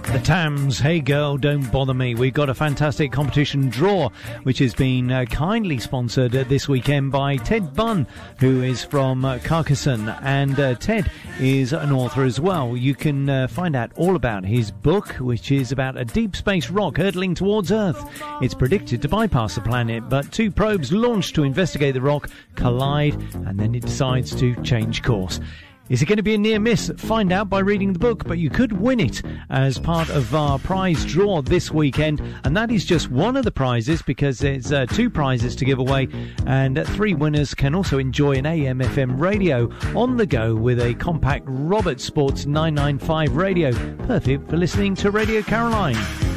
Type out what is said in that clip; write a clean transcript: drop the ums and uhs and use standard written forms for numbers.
The Tams, Hey Girl, Don't Bother Me. We've got a fantastic competition draw, which has been kindly sponsored this weekend by Ted Bunn, who is from Carcassonne. And Ted is an author as well. You can find out all about his book, which is about a deep space rock hurtling towards Earth. It's predicted to bypass the planet, but two probes launched to investigate the rock collide, and then it decides to change course. Is it going to be a near miss? Find out by reading the book, but you could win it as part of our prize draw this weekend. And that is just one of the prizes, because there's two prizes to give away, and three winners can also enjoy an AM/FM radio on the go with a compact Robert Sports 995 radio, perfect for listening to Radio Caroline.